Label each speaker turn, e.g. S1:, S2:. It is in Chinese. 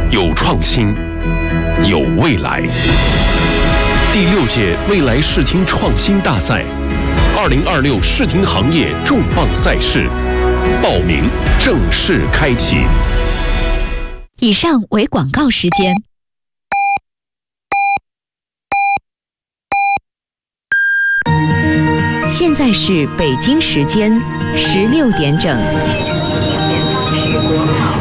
S1: 有创新，有未来。第6届未来视听创新大赛，2026视听行业重磅赛事报名正式开启。
S2: 以上为广告时间。现在是北京时间16点整。